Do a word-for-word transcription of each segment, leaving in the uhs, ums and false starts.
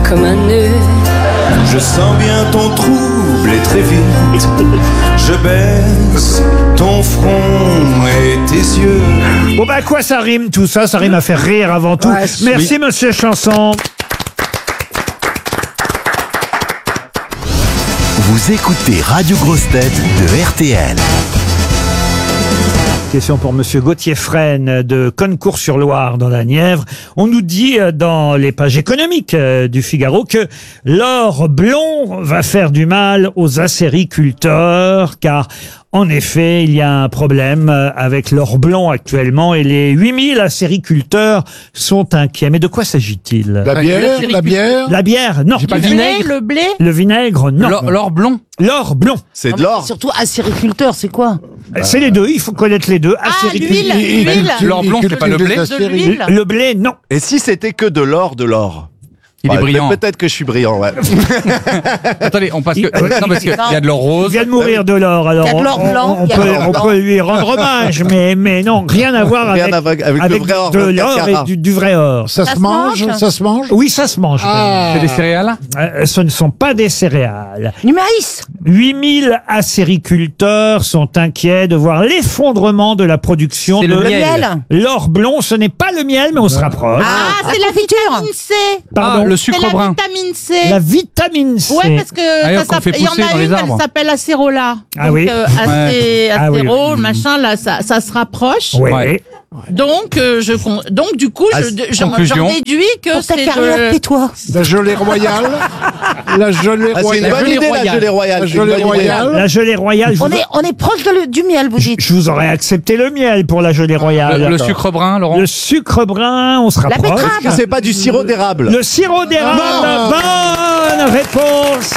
comme un nœud. Je sens bien ton trouble et très vite je baisse ton front et tes yeux. Bon bah à quoi ça rime tout ça? Ça rime à faire rire avant tout. Ouais, Merci oui. monsieur Chanson. Vous écoutez Radio Grosse Tête de R T L. Question pour monsieur Gauthier Fresne de Concours-sur-Loire dans la Nièvre. On nous dit euh, dans les pages économiques euh, du Figaro que l'or blond va faire du mal aux acériculteurs car en effet, il y a un problème euh, avec l'or blond actuellement et les huit mille acériculteurs sont inquiets. Mais de quoi s'agit-il? La bière, la bière. La bière, non. Le blé, le blé. Le vinaigre, non. L'or, l'or blond. L'or blond. C'est de Non, mais l'or. Surtout acériculteur, c'est quoi? C'est les deux, il faut connaître les deux. Ah, Acériculteur. l'huile, l'huile. L'or blond, c'est pas le blé. De l'huile. Le blé, non. Et si c'était que de l'or, de l'or? Il est Ouais, brillant. Peut-être que je suis brillant, ouais. Attendez, on passe que. Il- Non, parce qu'il Non. y a de l'or Il rose. vient de mourir de l'or, alors Il y a de l'or on- blanc, on, il y a peut, de l'or on blanc. peut lui rendre hommage, mais, mais non, rien à voir Rien avec, à voir avec le vrai or, de vingt-quatre l'or et carats. du, du vrai or. Ça, Ça se se mange, mange ça se mange. Oui, ça se mange. C'est des céréales. Euh, ce ne sont pas des céréales. Du maïs. huit mille acériculteurs sont inquiets de voir l'effondrement de la production C'est de le Le miel. miel. l'or blond. Ce n'est pas le miel, mais on se rapproche. Ah, c'est la vitamine C. Pardon. Ah, le C'est sucre la brun. vitamine C. La vitamine C. Ouais, parce que Ah, ça qu'on fait s'appelle- il y en pousser dans a les une, arbres. elle s'appelle acérola. Ah Donc, oui. euh, acé, Ah oui. acéro, machin, là, ça, ça se rapproche. Oui. Ouais. Donc, euh, je, con- donc, du coup, je, je- j'en conclusion. déduis que Pour ta c'est carrière, de... tais-toi. La gelée royale. La gelée Ah, c'est une royale. bonne idée, la gelée royale. La C'est une gelée bonne idée. royale. La gelée royale. Je On vous, est, on est proche de le- du miel, vous dites. je vous aurais accepté le miel pour la gelée royale. Le, le sucre brun, Laurent. Le sucre brun, on se La rapproche. betterave. Est-ce que c'est pas du sirop d'érable? Le sirop d'érable, bonne réponse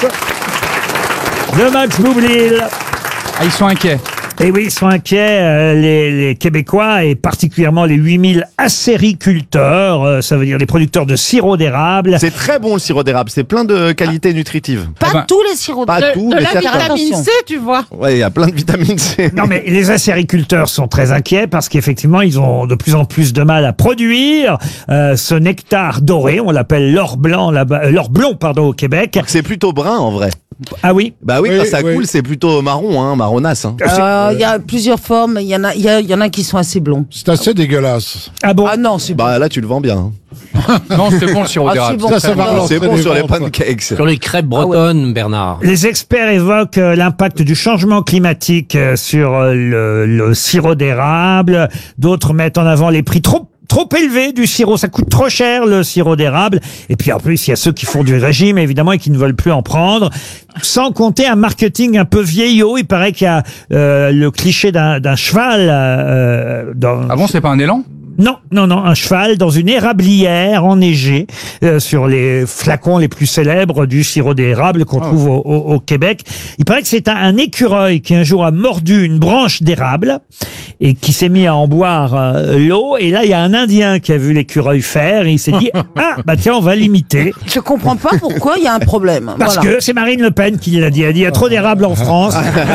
de Max Boublil. Ah, ils sont inquiets. Et oui, ils sont inquiets, euh, les, les Québécois, et particulièrement les huit mille acériculteurs, euh, ça veut dire les producteurs de sirop d'érable. C'est très bon le sirop d'érable, c'est plein de qualités nutritives. Pas Eh ben, tous les sirops. Pas de, tout, de mais la certains. vitamine C, tu vois. Ouais, il y a plein de vitamine C. Non mais les acériculteurs sont très inquiets parce qu'effectivement ils ont de plus en plus de mal à produire euh, ce nectar doré, on l'appelle l'or blanc là-bas, euh, l'or blond pardon au Québec. C'est plutôt brun en vrai. Ah oui. Bah oui, Oui, quand ça oui. coule, c'est plutôt marron, hein, marronasse. Hein. Euh, Il y a plusieurs formes. Il y en a, il y, a, il y en a qui sont assez blonds. C'est assez dégueulasse. Ah bon. Ah non, c'est Bah là, tu le vends bien. hein. Non, c'est bon le sirop Ah, d'érable. c'est bon. Ça, ça va Ah, relancer C'est bon les sur les ventes. pancakes. Sur les crêpes bretonnes, Bernard. Les experts évoquent euh, l'impact du changement climatique euh, sur euh, le, le sirop d'érable. D'autres mettent en avant les prix trop trop élevés du sirop. Ça coûte trop cher, le sirop d'érable. Et puis en plus, il y a ceux qui font du régime, évidemment, et qui ne veulent plus en prendre. Sans compter un marketing un peu vieillot. Il paraît qu'il y a euh, le cliché d'un d'un cheval euh, dans... Ah bon, c'est pas un élan? Non, non, non, un cheval dans une érablière enneigée euh, sur les flacons les plus célèbres du sirop d'érable qu'on trouve au, au- au Québec. Il paraît que c'est un, un écureuil qui un jour a mordu une branche d'érable et qui s'est mis à en boire euh, l'eau. Et là, il y a un Indien qui a vu l'écureuil faire et il s'est dit « Ah, bah tiens, on va l'imiter. Je comprends pas pourquoi il y a un problème. » Parce Voilà. que c'est Marine Le Pen qui l'a dit. Elle dit « Il y a trop d'érable en France. »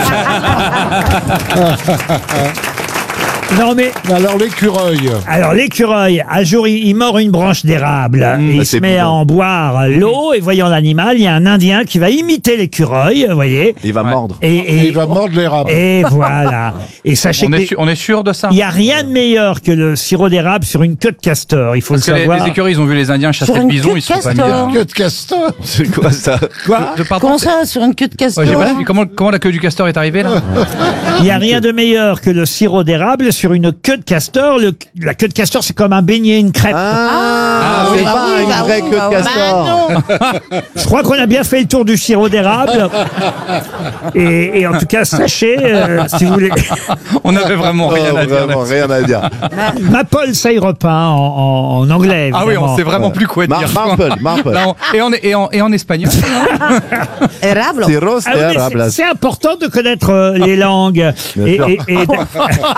Non mais Alors l'écureuil. alors l'écureuil, un jour il, il mord une branche d'érable Mmh, et il bah, se c'est met à bidon. en boire l'eau et voyant l'animal, il y a un Indien qui va imiter l'écureuil, vous voyez. Il va Ouais. mordre. Et, Et et, il va mordre l'érable. et voilà. Et sachez On que est, sûr, on est sûr de ça? il n'y a rien de meilleur que le sirop d'érable sur une queue de castor. Il faut Parce le que les, savoir. les écureuils, ils ont vu les Indiens chasser Sur le une bison, queue ils se sont de pas mis castor. à... Queue de castor. C'est quoi ça? Quoi Je pardon. Comment ça, sur une queue de castor? Ouais, j'ai pas suivi. comment, comment la queue du castor est arrivée là? Il n'y a rien de meilleur que le sirop d'érable sur une queue de castor. Le- la queue de castor, c'est comme un beignet, une crêpe. Ah, oui, c'est bah pas oui, une bah vraie oui, queue bah de oui. castor. Bah non. Je crois qu'on a bien fait le tour du sirop d'érable. Et, et en tout cas, sachez, euh, si vous voulez, On n'avait vraiment rien Oh, à dire. vraiment, rien à dire. Maple syrup hein, en, en, en anglais. Ah oui, évidemment. on sait vraiment plus quoi Mar- dire. Marple, Marple. Là, on- et, en, et, en, et en espagnol. Érable. C'est rose Ah oui, mais d'érable. c'est- c'est important de connaître euh, les langues. Bien Et, sûr. et- et-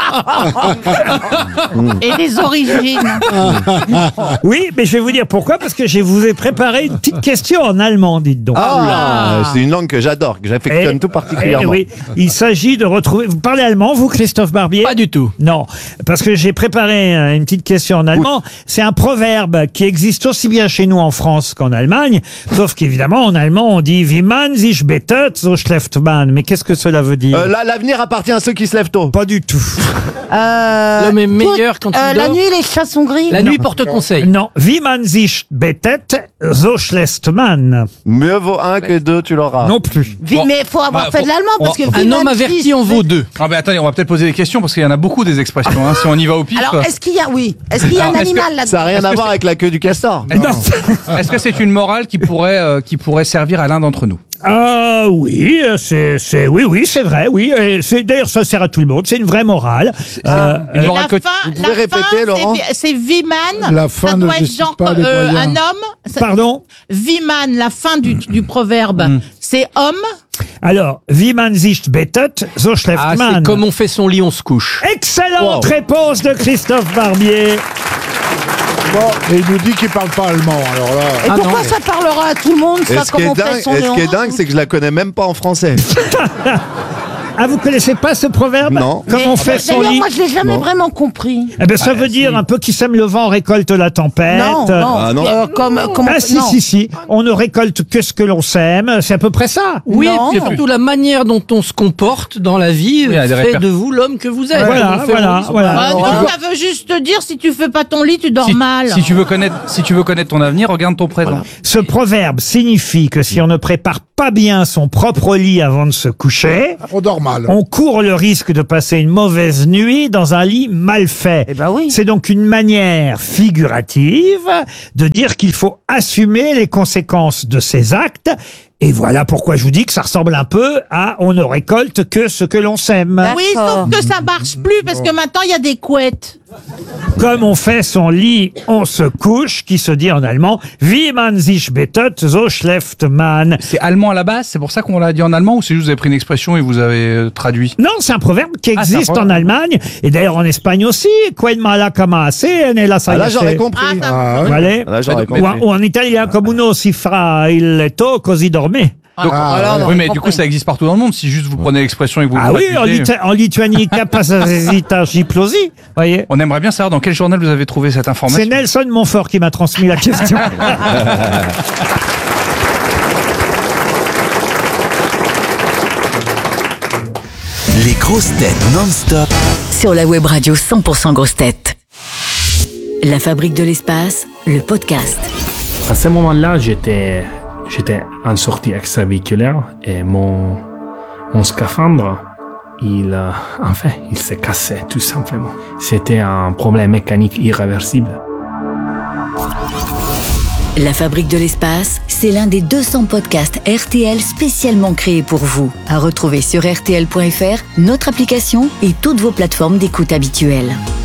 Et des origines. Oui, mais je vais vous dire pourquoi, parce que je vous ai préparé une petite question en allemand, dites donc. Ah, c'est une langue que j'adore, que j'affectionne Eh, tout eh particulièrement. oui, il s'agit de retrouver... Vous parlez allemand, vous, Christophe Barbier? Pas du tout. Non, parce que j'ai préparé euh, une petite question en allemand. C'est un proverbe qui existe aussi bien chez nous en France qu'en Allemagne, sauf qu'évidemment, en allemand, on dit « Wie man sich bettet, so schläft man ». Mais qu'est-ce que cela veut dire? Euh, là, l'avenir appartient à ceux qui se lèvent tôt. Pas du tout. Euh, L'homme est meilleur quand il euh, La dort. nuit, les chats sont gris. La nuit porte conseil. Non, « Wie man sich bettet, so schläft man Mieux vaut un que deux, tu l'auras. ». Non plus. Vi- Bon. mais faut avoir Bah, fait faut- de l'allemand parce que Un Wie homme man averti sich- en vaut deux. Ah ben attendez, on va peut-être poser des questions parce qu'il y en a beaucoup des expressions. Hein, si on y va au pif. Alors, est-ce qu'il y a, oui, est-ce qu'il y a Alors, un est-ce que- animal là-dedans? Ça n'a rien Est-ce à que voir c'est- avec la queue du castor. Non. Est-ce que c'est une morale qui pourrait, euh, qui pourrait servir à l'un d'entre nous? Ah oui, euh, c'est, c'est, oui, oui, c'est vrai, oui. Et c'est, d'ailleurs, ça sert à tout le monde. C'est une vraie morale. Euh, Une Et morale la que- fin, vous pouvez la répéter, fin, c'est Laurent vi- c'est Viman. La fin ça ne doit être décide genre pas des euh, moyens. un homme. Ça- Pardon? Viman, la fin du, du proverbe, c'est homme. Alors, wie man sich bettet, so schläft Ah, man. c'est comme on fait son lit, on se couche. Excellente Wow. réponse de Christophe Barbier. Bon, et il nous dit qu'il parle pas allemand, alors là. Et Ah pourquoi non. ça parlera à tout le monde, Et ça, ce qui comment est on fait dingue, son et ce qui est nom dingue, c'est que je la connais même pas en français. Ah, vous connaissez pas ce proverbe? Non. Comme on Mais- fait son D'ailleurs, lit. moi, je l'ai jamais Non. vraiment compris. Eh ben, ça veut dire un peu qui sème le vent récolte la tempête. Non, non, Ah, non. euh, comme, comment, Ah, si, non. si, si. On ne récolte que ce que l'on sème. C'est à peu près ça. Oui, Non. et puis surtout la manière dont on se comporte dans la vie Oui, il y a des fait réper- de vous l'homme que vous êtes. Voilà, Comme on fait voilà, au lit, voilà. Ah, Alors, non, alors- ça veut juste te dire si tu fais pas ton lit, tu dors Si, mal. si tu veux connaître, si tu veux connaître ton avenir, regarde ton présent. Ce proverbe signifie que si on ne prépare pas bien son propre lit avant de se coucher, On dort mal. on court le risque de passer une mauvaise nuit dans un lit mal fait. Eh ben oui. C'est donc une manière figurative de dire qu'il faut assumer les conséquences de ses actes. Et voilà pourquoi je vous dis que ça ressemble un peu à on ne récolte que ce que l'on sème. Oui, D'accord. sauf que ça marche plus parce que maintenant il y a des couettes. Comme on fait son lit, on se couche, qui se dit en allemand Wie man sich bettet, so schläft man. C'est allemand à la base, c'est pour ça qu'on l'a dit en allemand ou c'est juste vous avez pris une expression et vous avez euh, traduit? Non, c'est un proverbe qui Ah, c'est un existe en proverbe. Allemagne et d'ailleurs en Espagne aussi. Quen mala cama se, ne la Ah, là, j'aurais compris. Ah, ça- Ah, oui. Vale? Là, j'aurais Mais- Ou, compris. en- ou en italien, comme uno si fra il letto così dorme. Donc, Ah, alors, ouais. non. oui, mais du coup, ça existe partout dans le monde. Si juste vous prenez l'expression et que vous Ah vous oui, en, traduisez, Lita- en Lituanie, capacita giplosi. Voyez. on aimerait bien savoir dans quel journal vous avez trouvé cette information. C'est Nelson Montfort qui m'a transmis la question. Les grosses têtes non-stop Sur la web radio cent pour cent grosses têtes. La fabrique de l'espace, le podcast. À ce moment-là, j'étais, j'étais en sortie extravéhiculaire et mon, mon scaphandre, il, euh, enfin, il s'est cassé, tout simplement. C'était un problème mécanique irréversible. La fabrique de l'espace, c'est l'un des deux cents podcasts R T L spécialement créés pour vous. À retrouver sur R T L point F R, notre application et toutes vos plateformes d'écoute habituelles.